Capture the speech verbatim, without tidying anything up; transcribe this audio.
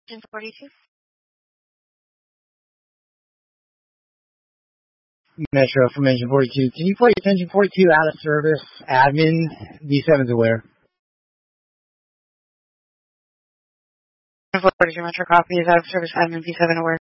Engine forty-two. Metro from Engine forty-two. Can you place Engine forty-two out of service? Admin, V seven's aware. forty-two Metro copy is out of service. Admin V seven aware.